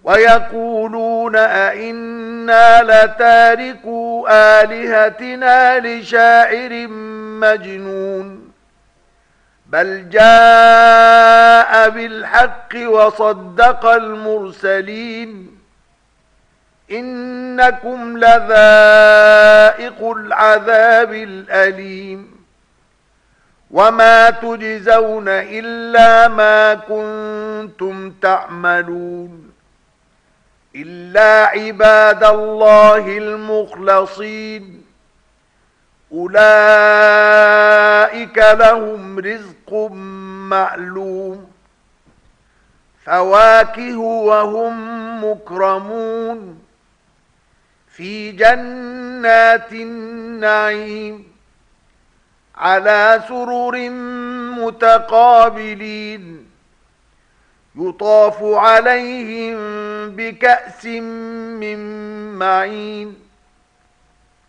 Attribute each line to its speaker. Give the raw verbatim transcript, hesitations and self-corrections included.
Speaker 1: ويقولون أئنا لتاركو آلهتنا لشاعر مجنون بل جاء بالحق وصدق المرسلين إنكم لذائق العذاب الأليم وما تجزون إلا ما كنتم تعملون إلا عباد الله المخلصين أولئك لهم رزق معلوم فواكه وهم مكرمون في جنات النعيم على سرر متقابلين يطاف عليهم بكأس من معين